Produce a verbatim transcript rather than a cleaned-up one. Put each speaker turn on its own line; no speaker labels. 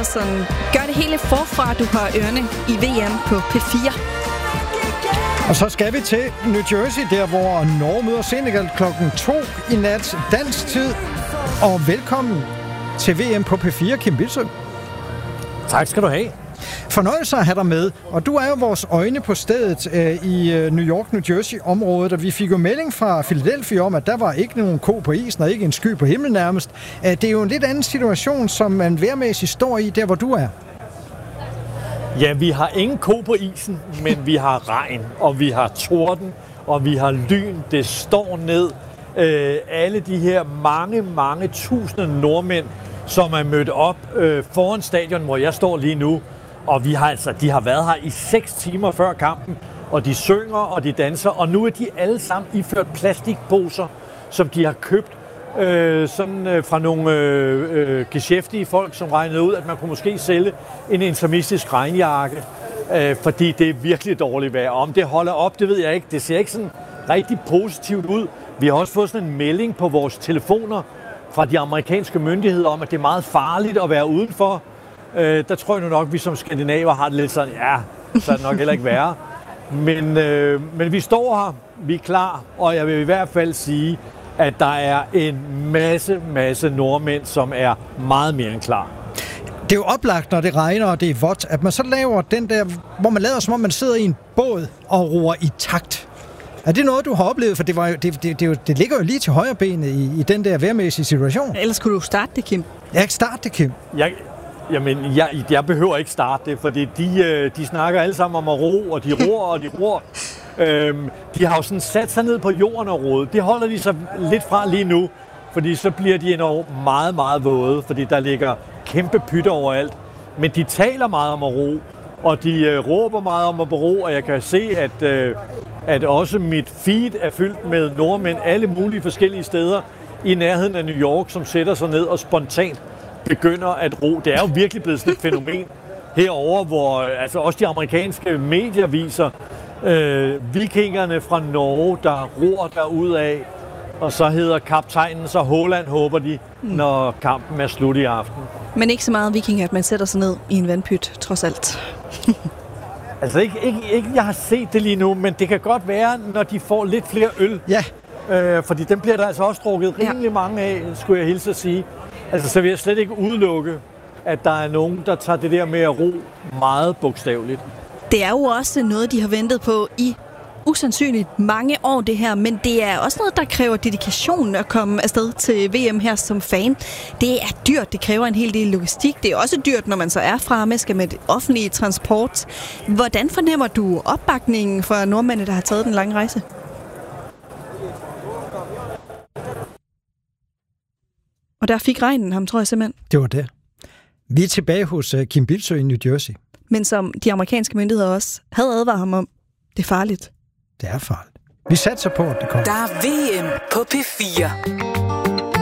Peterson gør det hele forfra, du har ørerne i V M på P fire.
Og så skal vi til New Jersey, der hvor Norge møder Senegal klokken to i nat dansk tid. Og velkommen til V M på P fire, Kim Bildsøe.
Tak skal du have.
Fornøjelse at have dig med, og du er jo vores øjne på stedet øh, i øh, New York, New Jersey-området, og vi fik jo melding fra Philadelphia om, at der var ikke nogen ko på isen og ikke en sky på himlen nærmest. Øh, det er jo en lidt anden situation, som man vejrmæssigt står i, der hvor du er.
Ja, vi har ingen ko på isen, men vi har regn, og vi har torden, og vi har lyn. Det står ned. Øh, alle de her mange, mange tusinde nordmænd, som er mødt op øh, foran stadion, hvor jeg står lige nu. Og vi har altså, de har været her i seks timer før kampen, og de synger, og de danser, og nu er de alle sammen iført plastikposer, som de har købt øh, sådan, øh, fra nogle øh, øh, geschæftige folk, som regnede ud, at man kunne måske sælge en intermistisk regnjakke, øh, fordi det er virkelig dårligt vejr. Om det holder op, det ved jeg ikke. Det ser ikke sådan rigtig positivt ud. Vi har også fået sådan en melding på vores telefoner fra de amerikanske myndigheder om, at det er meget farligt at være udenfor. Øh, der tror jeg nu nok, at vi som skandinaver har det lidt sådan, ja, så er det nok heller ikke værre. Men, øh, men vi står her, vi er klar, og jeg vil i hvert fald sige, at der er en masse, masse nordmænd, som er meget mere end klar.
Det er jo oplagt, når det regner, og det er vådt, at man så laver den der, hvor man lader som om man sidder i en båd og roer i takt. Er det noget, du har oplevet? For det, var jo, det, det, det, det ligger jo lige til højre benet i, i den der vejrmæssige situation.
Ellers kunne du starte det, Kim.
Jeg kan ikke starte det, Kim.
Jeg, jamen, jeg, jeg behøver ikke starte det, fordi de, de snakker alle sammen om at ro, og de ror, og de ror. Øhm, de har jo sådan sat sig ned på jorden og roet. Det holder de sig lidt fra lige nu, fordi så bliver de endnu meget, meget våde, fordi der ligger kæmpe pytter overalt. Men de taler meget om at ro, og de øh, råber meget om at ro, og jeg kan se, at, øh, at også mit feed er fyldt med nordmænd alle mulige forskellige steder i nærheden af New York, som sætter sig ned og spontant begynder at ro. Det er jo virkelig blevet sådan et fænomen herover, hvor altså også de amerikanske medier viser øh, vikingerne fra Norge, der ror derudad, og så hedder kaptajnen så Haaland, håber de, når kampen er slut i aften.
Men ikke så meget vikinger, at man sætter sig ned i en vandpyt, trods alt.
Altså ikke, ikke, ikke, jeg har set det lige nu, men det kan godt være, når de får lidt flere øl.
Ja.
Øh, fordi dem bliver der altså også drukket rimelig ja. mange af, skulle jeg hilse at sige. Altså så vil jeg slet ikke udelukke, at der er nogen, der tager det der med at ro meget bogstaveligt.
Det er jo også noget, de har ventet på i usandsynligt mange år, det her, men det er også noget, der kræver dedikation at komme afsted til V M her som fan. Det er dyrt, det kræver en hel del logistik. Det er også dyrt, når man så er fremme, skal med offentlig transport. Hvordan fornemmer du opbakningen for nordmændene, der har taget den lange rejse? Og der fik regnen ham, tror jeg simpelthen.
Det var det. Vi er tilbage hos uh, Kim Bildsøe i New Jersey.
Men som de amerikanske myndigheder også havde advaret ham om, det er farligt.
Det er farligt. Vi satser på, at det kommer.
Der er V M på P fire.